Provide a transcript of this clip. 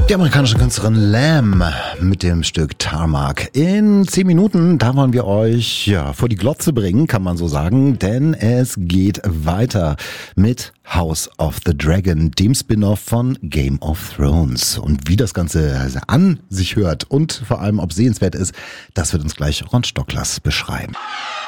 Die amerikanische Künstlerin Lamb mit dem Stück Tarmac. In 10 Minuten, da wollen wir euch vor die Glotze bringen, kann man so sagen, denn es geht weiter mit House of the Dragon, dem Spin-off von Game of Thrones. Und wie das Ganze an sich hört und vor allem ob sehenswert ist, das wird uns gleich Ron Stocklers beschreiben.